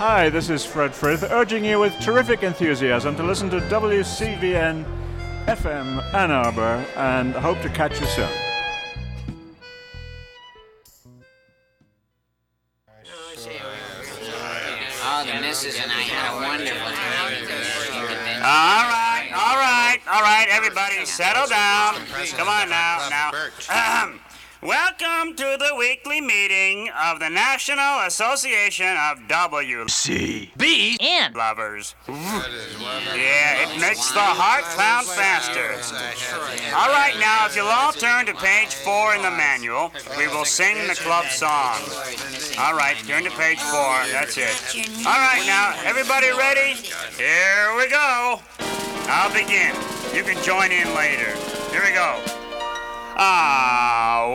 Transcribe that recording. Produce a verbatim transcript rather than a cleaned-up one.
Hi, this is Fred Frith, urging you with terrific enthusiasm to listen to W C V N F M Ann Arbor, and hope to catch you soon. Oh, the missus and I had a wonderful time. All right, all right, all right, everybody, settle down. Come on now, now. Ahem. Welcome to the weekly meeting of the National Association of W C B And Lovers. Yeah, it makes the heart pound faster. All right, now, if you'll all turn to page four in the manual, we will sing the club song. All right, turn to page four. That's it. All right, now, everybody ready? Here we go. I'll begin. You can join in later. Here we go. Ah.